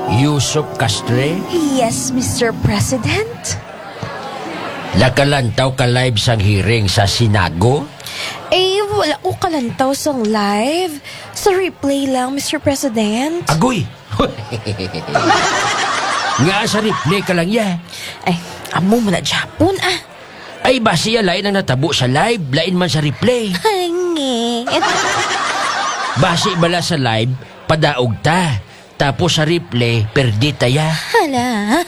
Yusuf Castre, Yes, Mr. President? nakalantaw ka live sang hearing sa Sinago? Wala ko kalantaw sang live. Sa replay lang, Mr. President. Agoy! Nga sa replay ka lang ya. Amo mo na Japon, Ay ba siya lain ang natabo sa live, lain man sa replay. Hangit. Basi bala sa live, padaog ta. Tapos sa replay, perdi taya. Hala.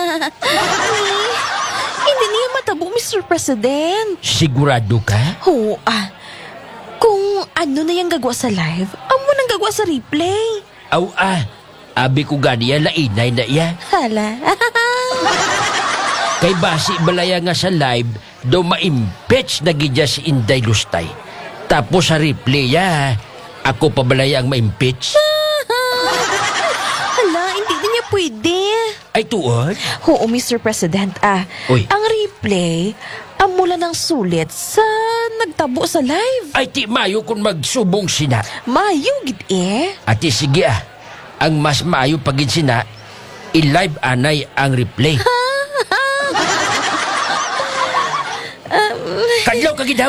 Hindi niya matabo, Mr. President. Sigurado ka? Oo, Kung ano na yung gagawa sa live, amo nang gagawa sa replay. Aw abi ko ganiya lainay na iya. Hala. Kay basi balaya nga sa live, do ma-impeach na gidya si Inday Lustay. Tapos sa replay ya, ako pa balaya ang ma-impeach. Hala, hindi din niya pwede. Ay tuod? Oo, Mr. President, Uy. ang replay, amula ng sulit sa nagtabo sa live. Ay ti mayo kung magsubong sina. Mayo, gid Ati sige ang mas maayo pagin sina, i-live anay ang replay. Kadlaw ka gidaw.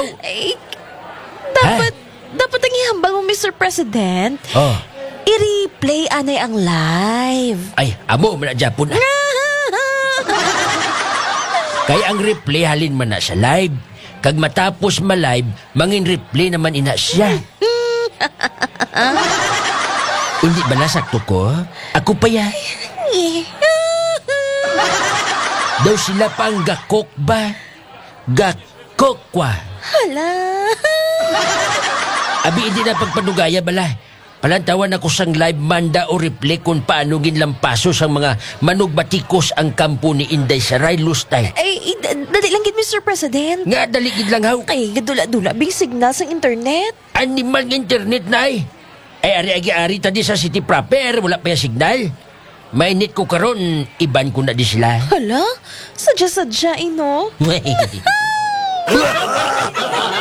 Dapat ang ihambal mo, Mr. President. Oh. I-replay anay ang live. Ay, amo man na Japon. Kaya ang replay halin man na sa live. Kag matapos ma-live, mangin replay naman ina siya. Hindi ba nasakto ko? Ako pa ya. Daw sila pa ang gakok ba? Gakok kwa. Hala. Abi hindi na pagpanugaya bala. Palantawan ako sang live manda o replay kung paano ginlampaso sang mga manugbatikos ang kampo ni Inday Saray Lustay. Dali lang gid, Mr. President. Nga daligid lang haw. Ay, gadula-dula bing signal sa internet. Animal ng internet na ay. Ay ari-ari tadi sa city proper, wala pa yung signal. Mainit ko karon, iban ko na di sila. Hala, sadya-sadya, no?